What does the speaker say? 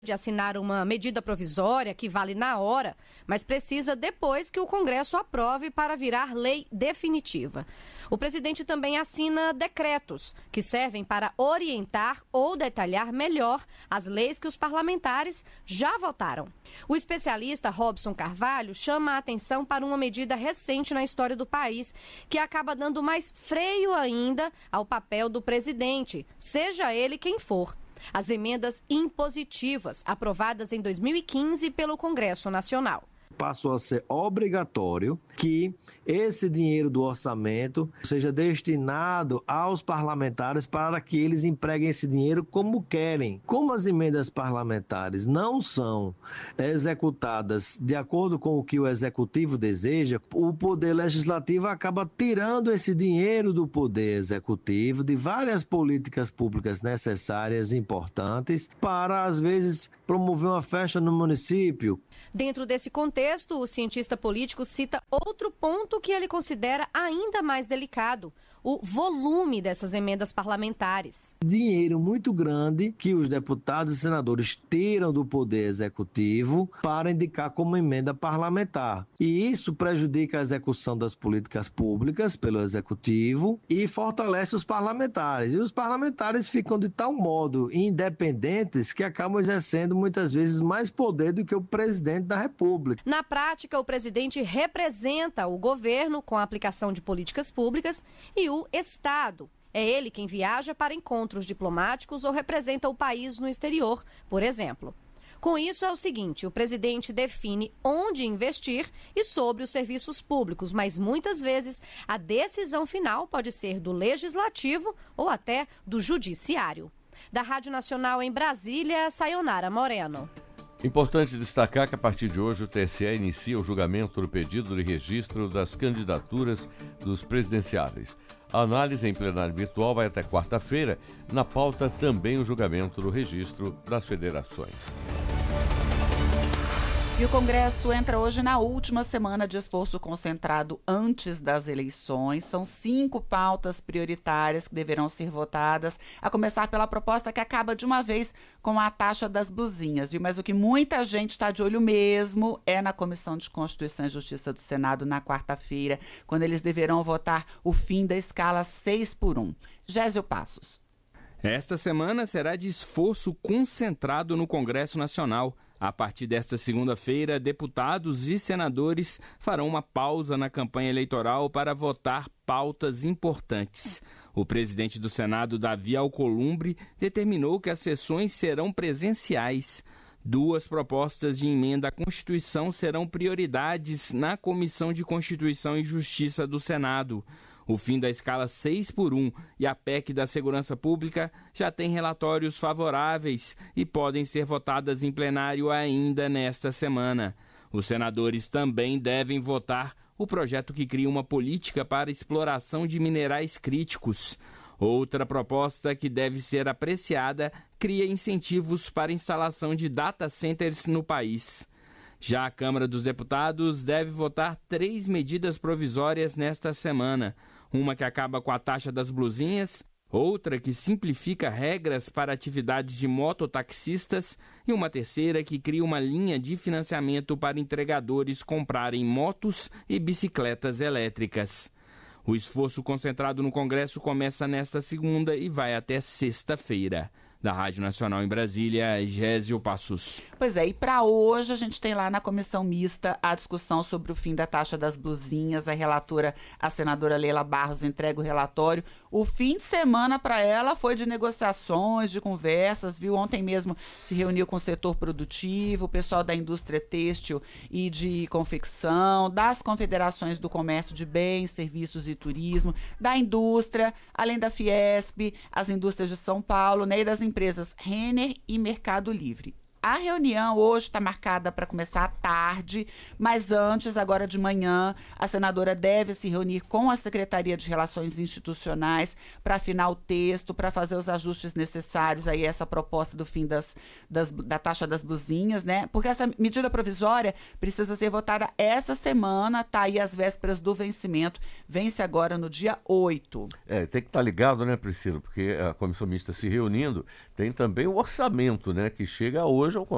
de assinar uma medida provisória que vale na hora, mas precisa depois que o Congresso aprove para virar lei definitiva. O presidente também assina decretos que servem para orientar ou detalhar melhor as leis que os parlamentares já votaram. O especialista Robson Carvalho chama a atenção para uma medida recente na história do país, que acaba dando mais freio ainda ao papel do presidente, seja ele quem for. As emendas impositivas, aprovadas em 2015 pelo Congresso Nacional. Passou a ser obrigatório que esse dinheiro do orçamento seja destinado aos parlamentares para que eles empreguem esse dinheiro como querem. Como as emendas parlamentares não são executadas de acordo com o que o executivo deseja, o poder legislativo acaba tirando esse dinheiro do poder executivo de várias políticas públicas necessárias e importantes para, às vezes, promover uma festa no município. Dentro desse contexto, o cientista político cita outro ponto que ele considera ainda mais delicado: o volume dessas emendas parlamentares. Dinheiro muito grande que os deputados e senadores tiram do poder executivo para indicar como emenda parlamentar. E isso prejudica a execução das políticas públicas pelo executivo e fortalece os parlamentares. E os parlamentares ficam de tal modo independentes que acabam exercendo muitas vezes mais poder do que o presidente da República. Na prática, o presidente representa o governo com a aplicação de políticas públicas e o Estado. É ele quem viaja para encontros diplomáticos ou representa o país no exterior, por exemplo. Com isso é o seguinte: o presidente define onde investir e sobre os serviços públicos, mas muitas vezes a decisão final pode ser do Legislativo ou até do Judiciário. Da Rádio Nacional em Brasília, Sayonara Moreno. Importante destacar que a partir de hoje o TSE inicia o julgamento do pedido de registro das candidaturas dos presidenciáveis. A análise em plenário virtual vai até quarta-feira. Na pauta também o julgamento do registro das federações. E o Congresso entra hoje na última semana de esforço concentrado antes das eleições. São 5 pautas prioritárias que deverão ser votadas, a começar pela proposta que acaba de uma vez com a taxa das blusinhas, viu? Mas o que muita gente está de olho mesmo é na Comissão de Constituição e Justiça do Senado na quarta-feira, quando eles deverão votar o fim da escala 6x1. Gésio Passos. Esta semana será de esforço concentrado no Congresso Nacional. A partir desta segunda-feira, deputados e senadores farão uma pausa na campanha eleitoral para votar pautas importantes. O presidente do Senado, Davi Alcolumbre, determinou que as sessões serão presenciais. 2 propostas de emenda à Constituição serão prioridades na Comissão de Constituição e Justiça do Senado. O fim da escala 6x1 e a PEC da Segurança Pública já têm relatórios favoráveis e podem ser votadas em plenário ainda nesta semana. Os senadores também devem votar o projeto que cria uma política para exploração de minerais críticos. Outra proposta que deve ser apreciada cria incentivos para instalação de data centers no país. Já a Câmara dos Deputados deve votar 3 medidas provisórias nesta semana. Uma que acaba com a taxa das blusinhas, outra que simplifica regras para atividades de mototaxistas e uma terceira que cria uma linha de financiamento para entregadores comprarem motos e bicicletas elétricas. O esforço concentrado no Congresso começa nesta segunda e vai até sexta-feira. Da Rádio Nacional em Brasília, Gésio Passos. Pois é, e para hoje a gente tem lá na comissão mista a discussão sobre o fim da taxa das blusinhas. A relatora, a senadora Leila Barros, entrega o relatório. O fim de semana para ela foi de negociações, de conversas, viu? Ontem mesmo se reuniu com o setor produtivo, o pessoal da indústria têxtil e de confecção, das confederações do comércio de bens, serviços e turismo, da indústria, além da Fiesp, as indústrias de São Paulo, né, e das empresas Renner e Mercado Livre. A reunião hoje está marcada para começar à tarde, mas antes, agora de manhã, a senadora deve se reunir com a Secretaria de Relações Institucionais para afinar o texto, para fazer os ajustes necessários aí essa proposta do fim da taxa das blusinhas, né? Porque essa medida provisória precisa ser votada essa semana, tá aí às vésperas do vencimento, vence agora no dia 8. Tem que estar ligado, né, Priscila? Porque a comissão mista se reunindo, tem também o orçamento, né, que chega hoje ao